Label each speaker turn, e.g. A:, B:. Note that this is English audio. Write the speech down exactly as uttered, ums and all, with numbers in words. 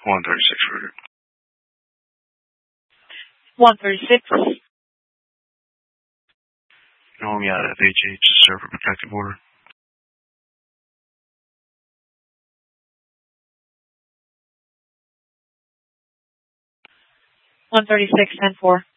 A: one thirty-six, Roger.
B: one thirty-six.
A: Going out of H H Server Protective Order.
B: one thirty-six, ten four.